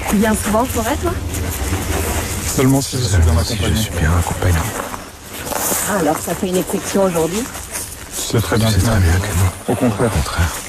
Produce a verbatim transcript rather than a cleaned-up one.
Tu viens souvent en forêt, toi? Seulement si je suis bien accompagné. Si je suis bien accompagné. Ah, alors ça fait une exception aujourd'hui? Tu sais très bien C'est que non. très bien que non. Au contraire. Au contraire.